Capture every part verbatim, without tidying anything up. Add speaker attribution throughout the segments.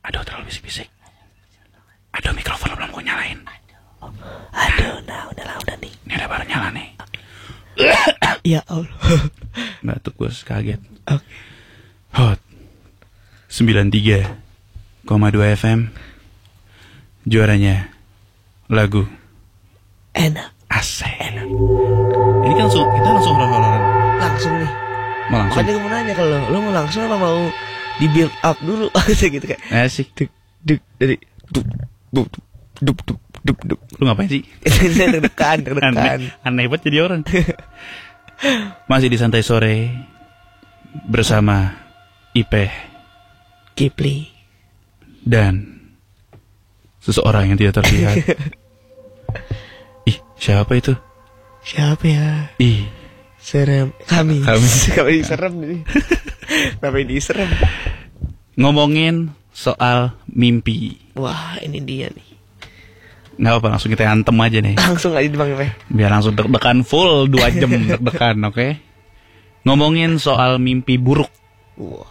Speaker 1: Aduh, terlalu bisik-bisik. Aduh, mikrofon belum gue nyalain.
Speaker 2: Aduh, nah udah lah, udah nih.
Speaker 1: Ini udah baru nyala nih.
Speaker 2: Ya Allah.
Speaker 1: Batuk gue kaget.
Speaker 2: Oke.
Speaker 1: Hot sembilan puluh tiga koma dua F M. Juaranya lagu
Speaker 2: Enak.
Speaker 1: Asik. Enak. Ini kan langsung, kita langsung horor-hororan.
Speaker 2: Langsung nih.
Speaker 1: Mau langsung.
Speaker 2: Makanya gue mau nanya kalau lo mau langsung apa mau di build up dulu gitu kayak.
Speaker 1: Asik.
Speaker 2: Duk duk dari duk duk duk duk duk duk.
Speaker 1: Lu ngapain sih?
Speaker 2: Deg-degan, deg-degan.
Speaker 1: Aneh, aneh banget jadi orang. Masih di Santai Sore bersama Ipeh,
Speaker 2: Kipli,
Speaker 1: dan seseorang yang tidak terlihat. Ih, siapa itu?
Speaker 2: Siapa ya?
Speaker 1: Ih,
Speaker 2: serem. Kami.
Speaker 1: Kami.
Speaker 2: Kami serem nih. Kenapa ini serem?
Speaker 1: Ngomongin soal mimpi.
Speaker 2: Wah, ini dia nih.
Speaker 1: Nggak apa, langsung kita antem aja nih.
Speaker 2: Langsung aja di Bang Ipeh.
Speaker 1: Biar langsung deg-degan full dua jam deg-degan, oke? Okay? Ngomongin soal mimpi buruk.
Speaker 2: Wah.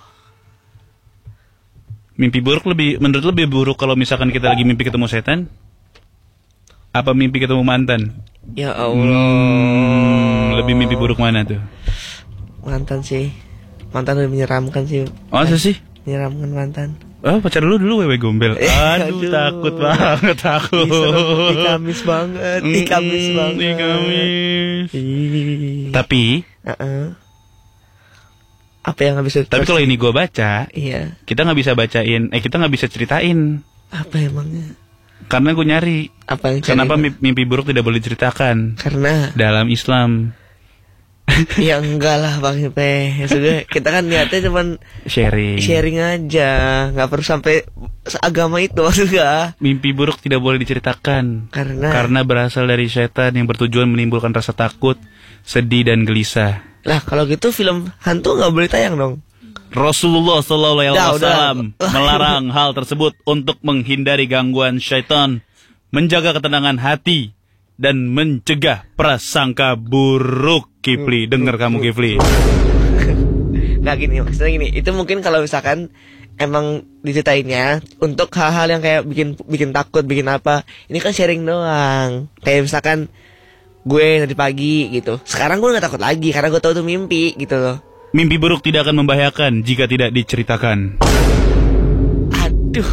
Speaker 1: Mimpi buruk lebih, menurut lebih buruk kalau misalkan kita lagi mimpi ketemu setan? Apa mimpi ketemu mantan?
Speaker 2: Ya Allah.
Speaker 1: Hmm, lebih mimpi buruk mana tuh?
Speaker 2: Mantan sih. Mantan lebih menyeramkan sih.
Speaker 1: Oh, masa sih?
Speaker 2: Menyeramkan mantan.
Speaker 1: Oh, pacar lu dulu wewe gombel. Aduh, Aduh, takut banget aku.
Speaker 2: Ikamis banget, ikamis
Speaker 1: mm,
Speaker 2: banget.
Speaker 1: Ikamis. Tapi,
Speaker 2: uh-uh. apa yang nggak bisa?
Speaker 1: Tapi kalau ini gue baca,
Speaker 2: iya.
Speaker 1: Kita nggak bisa bacain, eh kita nggak bisa ceritain.
Speaker 2: Apa emangnya?
Speaker 1: Karena gue nyari.
Speaker 2: Apa yang
Speaker 1: Kenapa mimpi, mimpi buruk tidak boleh diceritakan?
Speaker 2: Karena
Speaker 1: dalam Islam.
Speaker 2: Ya enggak lah Bang Ipeh. Ya sudah, kita kan niatnya cuman
Speaker 1: sharing.
Speaker 2: Sharing aja, nggak perlu sampai seagama itu maksudnya.
Speaker 1: Mimpi buruk tidak boleh diceritakan.
Speaker 2: Karena
Speaker 1: Karena berasal dari setan yang bertujuan menimbulkan rasa takut, sedih dan gelisah.
Speaker 2: Lah kalau gitu film hantu nggak boleh tayang dong.
Speaker 1: Rasulullah Shallallahu Alaihi Wasallam melarang hal tersebut untuk menghindari gangguan syaitan, menjaga ketenangan hati, dan mencegah prasangka buruk. Kipli, dengar kamu Kipli.
Speaker 2: Nah gini, maksudnya gini, itu mungkin kalau misalkan emang diceritainnya untuk hal-hal yang kayak bikin bikin takut, bikin apa. Ini kan sharing doang. Kayak misalkan gue tadi pagi gitu. Sekarang gue nggak takut lagi karena gue tahu itu mimpi gitu loh.
Speaker 1: Mimpi buruk tidak akan membahayakan jika tidak diceritakan.
Speaker 2: Aduh.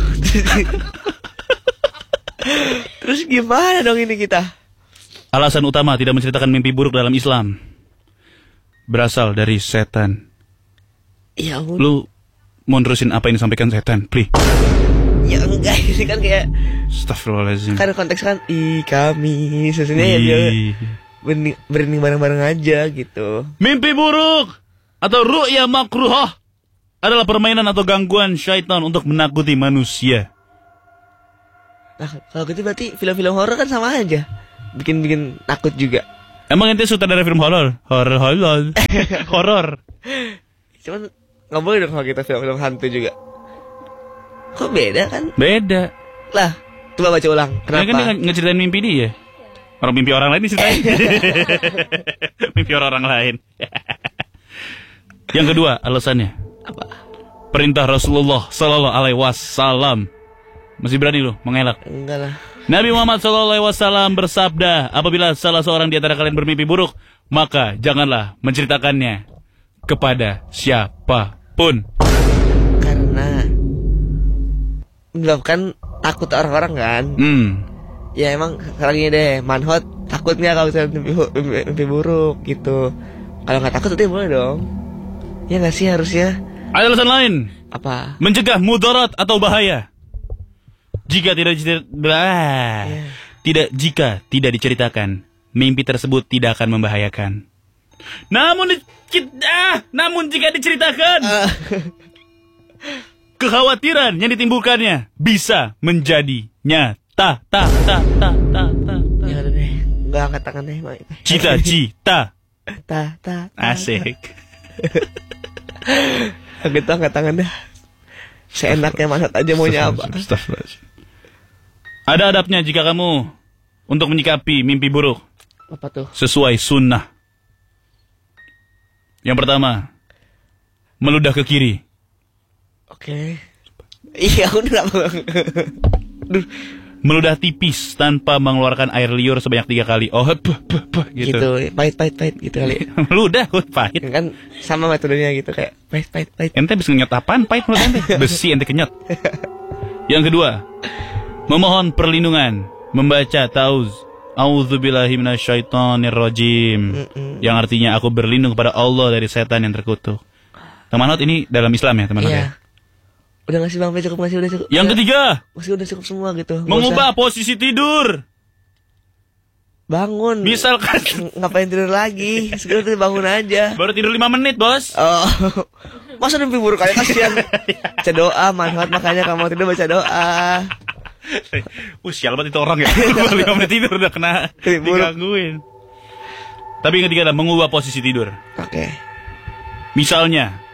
Speaker 2: Terus gimana dong ini kita?
Speaker 1: Alasan utama tidak menceritakan mimpi buruk dalam Islam berasal dari setan.
Speaker 2: Ya ampun.
Speaker 1: Lu mau nerusin apa yang disampaikan setan, Pli?
Speaker 2: Ya enggak, ini kan kayak
Speaker 1: Astagfirullahaladzim.
Speaker 2: Kan konteks kan I kami sebenarnya ya berning, berning bareng-bareng aja gitu.
Speaker 1: Mimpi buruk atau ru'ya makruhah adalah permainan atau gangguan syaitan untuk menakuti manusia.
Speaker 2: Nah, kalau gitu berarti film-film horor kan sama aja. Bikin-bikin takut juga.
Speaker 1: Emang ente sutradara film horor? Horor horor. Horor.
Speaker 2: Cuman nggak boleh dong kalau kita film-film hantu juga. Kok beda kan?
Speaker 1: Beda.
Speaker 2: Lah, coba baca ulang. Kenapa?
Speaker 1: Nah, kan ngeceritain mimpi dia. Orang mimpi orang lain diceritain. Mimpi orang lain. Yang kedua, alasannya
Speaker 2: apa?
Speaker 1: Perintah Rasulullah Sallallahu Alaihi Wasallam. Masih berani lu mengelak?
Speaker 2: Enggak lah.
Speaker 1: Nabi Muhammad Sallallahu Alaihi Wasallam bersabda, apabila salah seorang di antara kalian bermimpi buruk, maka janganlah menceritakannya kepada siapapun.
Speaker 2: Karena menyebabkan takut orang-orang kan.
Speaker 1: Hmm.
Speaker 2: Ya emang sekarang ini deh, manhot takut nggak kalau misalnya mimpi, mimpi, mimpi buruk gitu. Kalau nggak takut itu boleh dong. Ya nggak sih harusnya.
Speaker 1: Ada alasan lain.
Speaker 2: Apa?
Speaker 1: Mencegah mudarat atau bahaya. Jika tidak yeah. tidak jika tidak diceritakan, mimpi tersebut tidak akan membahayakan. Namun ah, namun jika diceritakan, uh. kekhawatiran yang ditimbulkannya bisa menjadi nyata. Ta ta ta ta ta.
Speaker 2: Ya udah deh, nggak angkat tangan deh, Mak.
Speaker 1: Cita-cita.
Speaker 2: Ta ta.
Speaker 1: Asik.
Speaker 2: Gitu angkat tangan dah. Seenaknya manat aja maunya apa.
Speaker 1: Ada adabnya jika kamu untuk menyikapi mimpi buruk.
Speaker 2: Apa tuh?
Speaker 1: Sesuai sunnah. Yang pertama, meludah ke kiri.
Speaker 2: Oke. Iya udah. Duh,
Speaker 1: Meludah tipis tanpa mengeluarkan air liur sebanyak tiga kali. Oh, puh, puh, puh, gitu.
Speaker 2: gitu. Pahit pahit pahit gitu kali.
Speaker 1: Meludah, kok pahit.
Speaker 2: Kan sama metodenya gitu kayak pahit pahit pahit.
Speaker 1: Ente bisa ngenyot apaan? Pahit menurut ente. Besi ente kenyot. Yang kedua, memohon perlindungan, membaca tauz. A'udzubillahi minasyaitonirrajim. Yang artinya aku berlindung kepada Allah dari setan yang terkutuk. Teman Hot ini dalam Islam ya, teman Hot ya?
Speaker 2: Iya. Udah ngasih Bang Pe, cukup ngasih udah cukup.
Speaker 1: Yang
Speaker 2: udah.
Speaker 1: ketiga,
Speaker 2: Masih udah cukup semua gitu. Nggak
Speaker 1: mengubah
Speaker 2: usah.
Speaker 1: posisi tidur.
Speaker 2: Bangun.
Speaker 1: Misalkan
Speaker 2: Ng- ngapain tidur lagi? Segera tuh bangun aja.
Speaker 1: baru tidur lima menit, Bos.
Speaker 2: Oh. Masa mimpi buruk kayak kasihan. Baca doa, manfaat makanya kamu tidur baca doa.
Speaker 1: Uh, sial banget itu orang ya. Baru lima menit tidur udah kena
Speaker 2: Mimpi buruk.
Speaker 1: digangguin. Tapi yang ketiga adalah mengubah posisi tidur.
Speaker 2: Oke.
Speaker 1: Misalnya,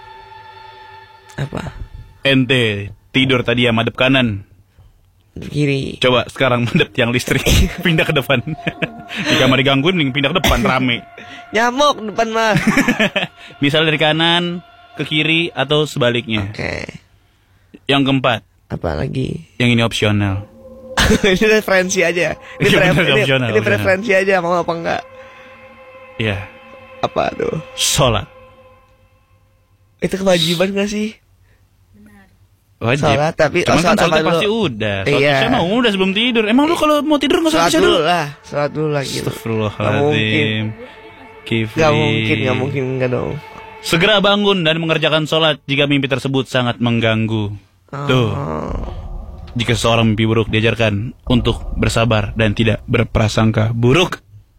Speaker 2: Apa?
Speaker 1: ente tidur tadi ya madep kanan.
Speaker 2: Kiri.
Speaker 1: Coba sekarang madep tiang listrik. Pindah ke depan. Di kamar digangguin, mending pindah ke depan, rame.
Speaker 2: Nyamuk depan mah.
Speaker 1: Misal dari kanan ke kiri atau sebaliknya.
Speaker 2: Oke.
Speaker 1: Yang keempat,
Speaker 2: Apa lagi?
Speaker 1: yang ini opsional.
Speaker 2: Ini referensi aja. Ini,
Speaker 1: Iya,
Speaker 2: pre-
Speaker 1: bener,
Speaker 2: ini,
Speaker 1: opsional,
Speaker 2: ini
Speaker 1: opsional.
Speaker 2: preferensi aja mau apa enggak?
Speaker 1: Iya,
Speaker 2: Apa tuh?
Speaker 1: sholat.
Speaker 2: Itu kewajiban gak sih?
Speaker 1: Wajib.
Speaker 2: Sholat, tapi-
Speaker 1: Cuman
Speaker 2: oh,
Speaker 1: kan
Speaker 2: sholat apa
Speaker 1: sholatnya
Speaker 2: dulu?
Speaker 1: pasti udah. Sholat
Speaker 2: Iya.
Speaker 1: isya mah udah sebelum tidur. Emang lu kalau mau tidur nggak usah
Speaker 2: Sholat
Speaker 1: isya
Speaker 2: dulu
Speaker 1: dulu?
Speaker 2: lah. Sholat dulu lah gitu. Gak mungkin.
Speaker 1: Astagfirullahaladzim. Kifli.
Speaker 2: Gak mungkin, gak mungkin enggak dong.
Speaker 1: Segera bangun dan mengerjakan sholat jika mimpi tersebut sangat mengganggu. Tuh.
Speaker 2: Oh.
Speaker 1: Jika seorang mimpi buruk diajarkan untuk bersabar dan tidak berprasangka buruk.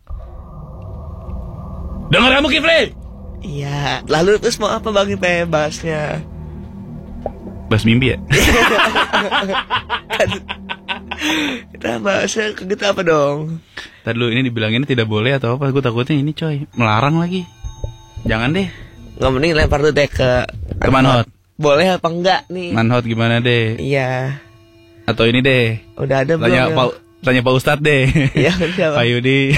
Speaker 1: Dengar kamu Kifli?
Speaker 2: Iya. Lalu terus mau apa Bang Pe bahasnya?
Speaker 1: Bahas mimpi ya?
Speaker 2: Kan kita bahasnya ke kita apa dong?
Speaker 1: Tadi dulu ini dibilanginnya tidak boleh atau apa? Gue takutnya ini coy melarang lagi. Jangan deh.
Speaker 2: Nggak mending lempar tuh deh ke
Speaker 1: Teman Hot.
Speaker 2: Boleh apa enggak nih?
Speaker 1: Manhot gimana deh?
Speaker 2: Iya.
Speaker 1: Atau ini deh.
Speaker 2: Udah ada belum?
Speaker 1: Tanya
Speaker 2: ya?
Speaker 1: Pak tanya Pak Ustadz deh.
Speaker 2: Iya, siapa?
Speaker 1: Pak Yudi.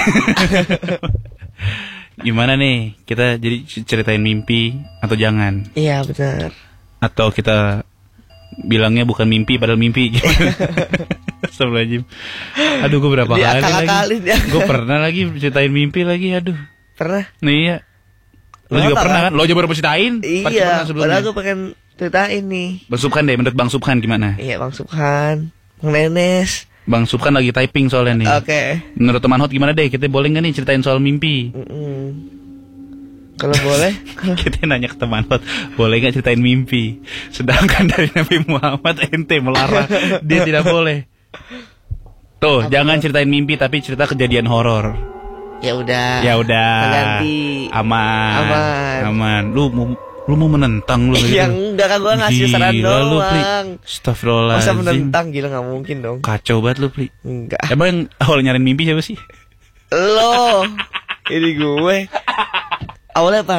Speaker 1: Gimana nih? Kita jadi ceritain mimpi atau jangan?
Speaker 2: Iya benar.
Speaker 1: Atau kita bilangnya bukan mimpi padahal mimpi. Astagfirullahaladzim. Aduh, gue berapa
Speaker 2: Dia
Speaker 1: kali lagi?
Speaker 2: akal-akalin ya.
Speaker 1: Gue pernah lagi ceritain mimpi lagi. Aduh.
Speaker 2: Pernah?
Speaker 1: Nih iya. Lo
Speaker 2: Lo
Speaker 1: juga
Speaker 2: apa,
Speaker 1: pernah
Speaker 2: kan?
Speaker 1: kan? Lo juga baru ceritain. Pasti
Speaker 2: Iya.
Speaker 1: pernah sebelumnya.
Speaker 2: Padahal gue pengen ceritain nih.
Speaker 1: Bang Subhan deh, menurut Bang Subhan gimana?
Speaker 2: Iya Bang Subhan, Bang Nenes.
Speaker 1: Bang Subhan lagi typing soalnya nih.
Speaker 2: Oke.
Speaker 1: Menurut teman Hot gimana deh? Kita boleh nggak nih ceritain soal mimpi?
Speaker 2: Mm-mm. Kalau boleh.
Speaker 1: Kita nanya ke teman Hot, boleh nggak ceritain mimpi? Sedangkan dari Nabi Muhammad ente melarang, dia tidak boleh. Tuh,
Speaker 2: Apa
Speaker 1: jangan
Speaker 2: tuh?
Speaker 1: ceritain mimpi tapi cerita kejadian horor.
Speaker 2: Ya udah.
Speaker 1: Ya udah.
Speaker 2: Ganti.
Speaker 1: Aman.
Speaker 2: Aman.
Speaker 1: Aman. Lu mau lu mau menentang lu gitu.
Speaker 2: Yang enggak kan gue ngasih saran
Speaker 1: Gila lu, Pli.
Speaker 2: doang.
Speaker 1: Astagfirullahaladzim.
Speaker 2: Masa menentang gila nggak mungkin dong.
Speaker 1: Kacau banget lu, Pli.
Speaker 2: Enggak.
Speaker 1: Emang yang awal nyariin mimpi siapa sih?
Speaker 2: Lo. Ini gue. Awalnya apa?